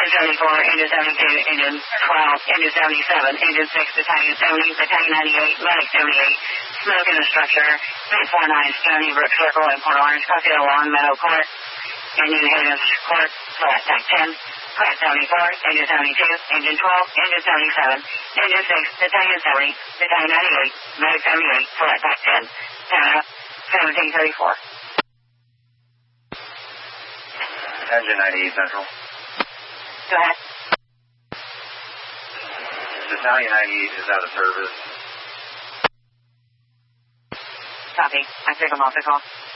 74, Engine 72, Engine 12, Engine 77, Engine 6, Battalion 70, Battalion 98, Medic 78, smoke in the structure, 849, Stony Brook Circle in Port Orange, Coffee Long Meadow Court, and New Haven Court, flat deck 10, flat 74, Engine 72, Engine 12, Engine 77, Engine 6, Battalion 70, Battalion 98, Medic 78, flat deck 10, Canada, 1734. Engine 98 Central. Go ahead. Battalion 98 is out of service. Copy. I pick them off the call.